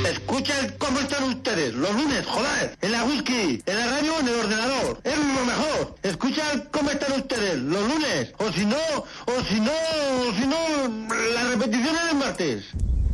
Escucha cómo están ustedes, los lunes, joder, en la whisky, en la radio, en el ordenador. Es lo mejor. Escucha cómo están ustedes, los lunes. O si no, la repetición es el martes.